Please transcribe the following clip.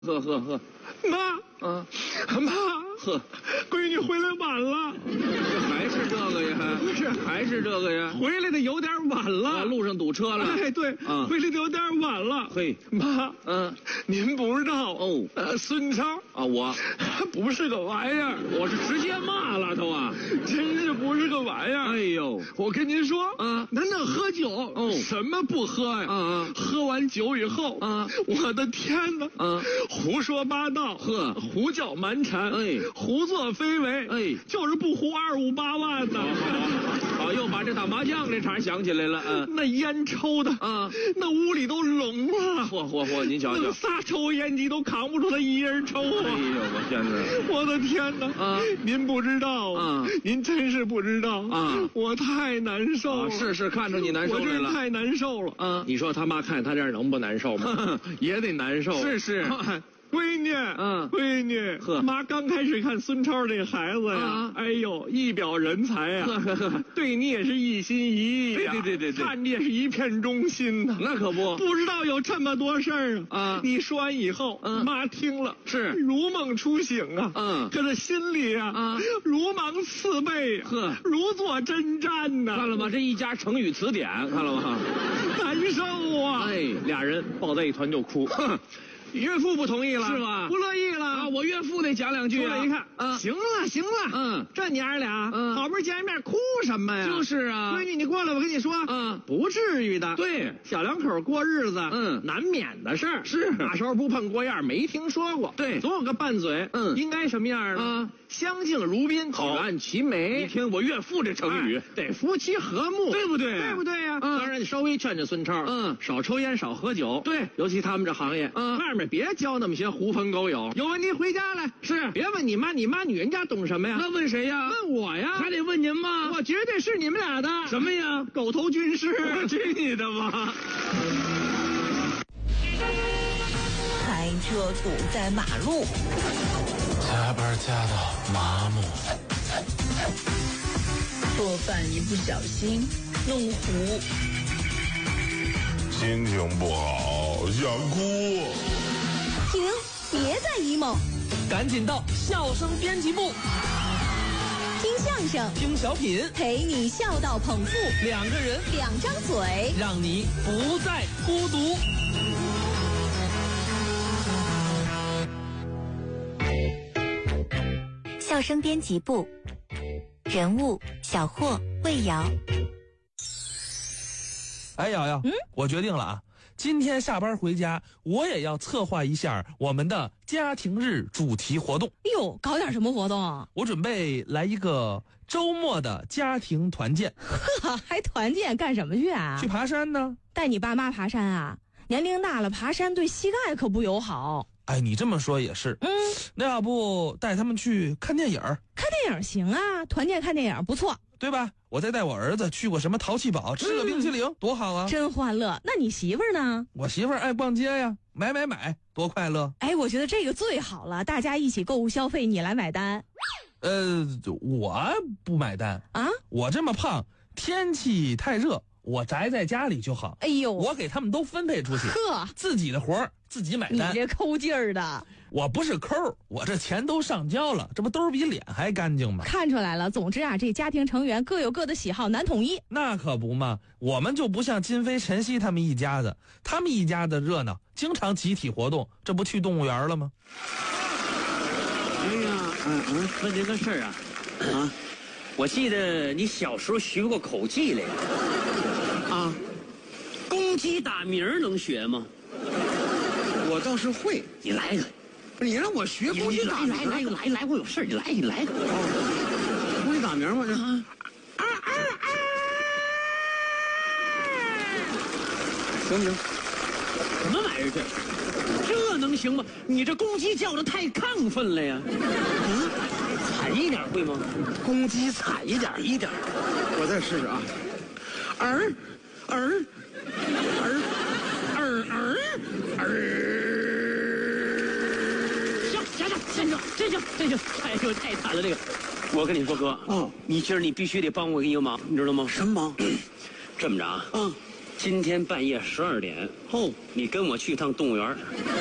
呵， 妈， 啊， 妈， 呵， 闺女回来晚了， 还是这个呀？ 不是还是这个呀？ 回来的有点晚了， 啊，路上堵车了。 哎，对， 啊， 回来的有点晚了。 嘿， 妈，您不知道哦， 孙超啊，我不是个玩意儿， 我是直接骂了他啊， 真是不是个玩意儿。 哎呦， 我跟您说， 啊， 咱那喝酒， 哦， 什么不喝呀？喝完酒以后，我的天哪，胡说八道，胡搅蛮缠，胡作非为，就是不胡258万呢。 好，又把这打麻将这茬想起来了， 那烟抽的，那屋里都聋了。 嚯，您瞧瞧， 那仨抽烟机都扛不住他一人抽啊！ 哎呦，我天哪！ 我的天哪！您不知道啊，您真是不知道啊！我太难受了， 是看出你难受来了， 我真太难受了啊！ 你说他妈看他这样能不难受吗？也得难受。 是。 闺女，闺女，妈刚开始看孙超这孩子呀，哎呦，一表人才呀，对你也是一心一意呀， 对， 看着也是一片忠心呐。 那可不知道有这么多事儿啊！你说完以后，妈听了是如梦初醒啊，可是心里啊如芒刺背啊，如坐针毡呐。 看了吗？这一家成语词典，看了吗？ 难受啊！俩人抱在一团就哭。岳父不同意了， 是吧？ 不乐意了啊！我岳父得讲两句啊！一看，行了，这娘俩，好不容易见面，哭什么呀？ 就是啊， 闺女，你过来，我跟你说，不至于的。 对， 小两口过日子，难免的事儿。 是那时候不碰过样，没听说过。 对， 总有个拌嘴。应该什么样呢？相敬如宾，举案齐眉。 你听我岳父这成语， 得夫妻和睦， 对不对？ 对不对呀？当然得稍微劝劝孙超，少抽烟，少喝酒。 对， 尤其他们这行业，外面别交那么些狐朋狗友。有问题回家来， 是别问你妈，你妈女人家懂什么呀？ 那问谁呀？ 问我呀？ 还得问您吗？ 我绝对是你们俩的。 什么呀？ 狗头军师。 我去你的吧！ 开车堵在马路， 加班加到麻木， 做饭一不小心弄糊， 心情不好想哭。 停，别再 emo， 赶紧到笑声编辑部， 听相声， 听小品， 陪你笑到捧腹， 两个人两张嘴， 让你不再孤独。 笑声编辑部，人物小霍、魏瑶。 哎，瑶瑶，我决定了啊，今天下班回家，我也要策划一下我们的家庭日主题活动。 哎呦，搞点什么活动啊？ 我准备来一个周末的家庭团建。 呵，还团建干什么去啊？ 去爬山呢。 带你爸妈爬山啊？年龄大了，爬山对膝盖可不友好。 哎，你这么说也是。那要不带他们去看电影？ 看电影行啊，团建看电影不错， 对吧？我再带我儿子去过什么淘气堡，吃个冰淇淋，多好啊！ 真欢乐。那你媳妇儿呢？ 我媳妇儿爱逛街呀，买，多快乐！ 哎，我觉得这个最好了，大家一起购物消费，你来买单。 我不买单啊！ 我这么胖，天气太热，我宅在家里就好。 哎呦， 我给他们都分配出去，自己的活儿自己买单。 你这抠劲儿的。 我不是抠，我这钱都上交了，这不兜比脸还干净吗？ 看出来了。总之啊，这家庭成员各有各的喜好，难统一。 那可不嘛，我们就不像金飞、晨曦他们一家子，他们一家的热闹，经常集体活动，这不去动物园了吗？ 哎呀，问这个事儿啊，我记得你小时候学过口技来着，啊，公鸡打鸣能学吗？ 我倒是会， 你来个。 你让我学公鸡打鸣？ 来，我有事儿，你来个。 公鸡打鸣吗？行不行？ 什么玩意儿这能行吗？你这公鸡叫的太亢奋了呀！惨一点会吗？ 公鸡惨一点，我再试试啊。 行，哎呦，太惨了这个。我跟你说哥，你今儿你必须得帮我一个忙，你知道吗？ 什么忙？ 这么着啊，今天半夜12点，你跟我去趟动物园。